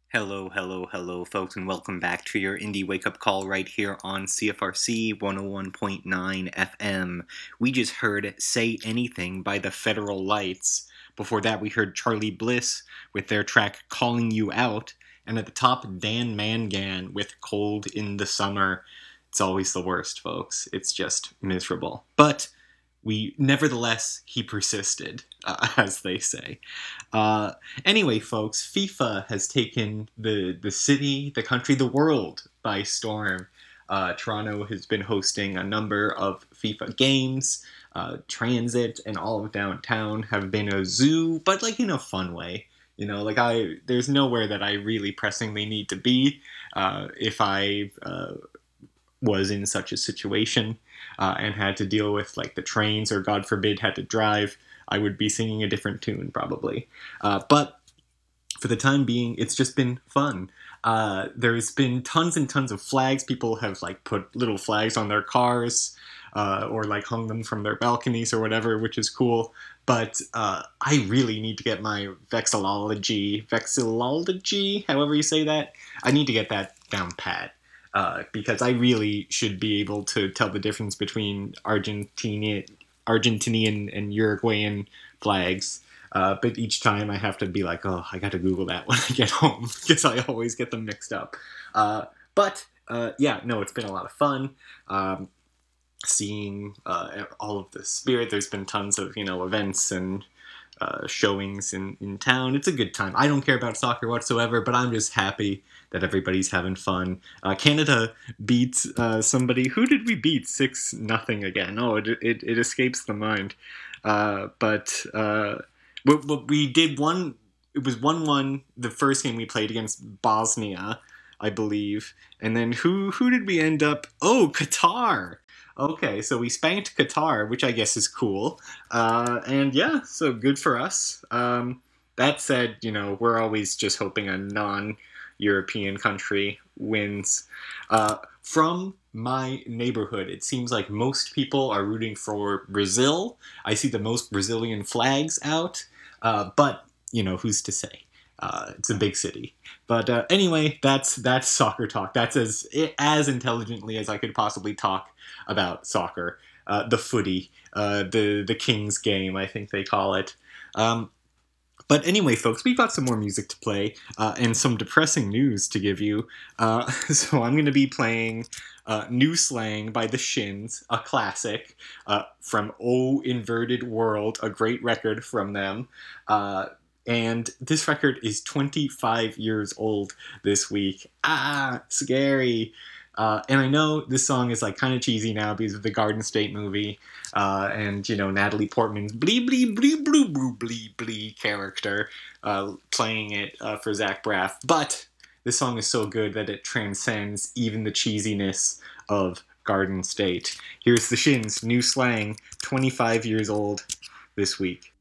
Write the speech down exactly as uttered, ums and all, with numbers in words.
Hello, hello, hello, folks, and welcome back to your Indie Wake Up Call right here on C F R C one oh one point nine F M. We just heard Say Anything by the Federal Lights. Before that, we heard Charlie Bliss with their track Calling You Out. And at the top, Dan Mangan with Cold in the Summer. It's always the worst, folks. It's just miserable. But we, nevertheless, he persisted, uh, as they say. Uh, anyway, folks, FIFA has taken the, the city, the country, the world by storm. Uh, Toronto has been hosting a number of FIFA games. Uh, transit and all of downtown have been a zoo, but like in a fun way. You know, like I, there's nowhere that I really pressingly need to be uh, if I uh, was in such a situation uh, and had to deal with like the trains or God forbid had to drive. I would be singing a different tune probably. Uh, but for the time being, it's just been fun. Uh, there's been tons and tons of flags. People have like put little flags on their cars uh, or like hung them from their balconies or whatever, which is cool. But uh, I really need to get my vexillology, vexillology, however you say that. I need to get that down pat. Uh, because I really should be able to tell the difference between Argentina, Argentinian and Uruguayan flags. Uh, but each time I have to be like, oh, I got to Google that when I get home because I always get them mixed up. Uh, but uh, yeah, no, it's been a lot of fun. Um, seeing uh, all of the spirit. There's been tons of you know events and uh, showings in, in town. It's a good time. I don't care about soccer whatsoever, but I'm just happy that everybody's having fun. Uh, Canada beat uh, somebody. Who did we beat? Six nothing again. Oh, it, it, it escapes the mind. Uh, but uh, we, we did one. It was one one the first game we played against Bosnia, I believe. And then who who did we end up? Oh, Qatar. Okay, so we spanked Qatar, which I guess is cool. Uh, and yeah, so good for us. Um, that said, you know, we're always just hoping a non European country wins. Uh, from my neighborhood, it seems like most people are rooting for Brazil. I see the most Brazilian flags out, uh, but, you know, who's to say? Uh, it's a big city. But uh, anyway, that's that's soccer talk. That's as as intelligently as I could possibly talk about soccer. Uh, the footy, uh, the the King's game, I think they call it. Um, but anyway, folks, we've got some more music to play uh, and some depressing news to give you. Uh, so I'm going to be playing uh, New Slang by The Shins, a classic uh, from Oh Inverted World, a great record from them. Uh, and this record is twenty-five years old this week. Ah, scary. Uh, and I know this song is like kind of cheesy now because of the Garden State movie, uh, and you know Natalie Portman's blee blee blee blue blue blee blee character uh, playing it uh, for Zach Braff. But this song is so good that it transcends even the cheesiness of Garden State. Here's The Shins, New Slang, twenty-five years old this week.